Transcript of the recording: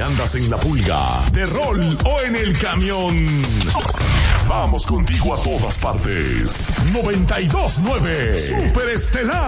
andas en la pulga, de rol o en el camión, vamos contigo a todas partes. 92.9 Super Estelar.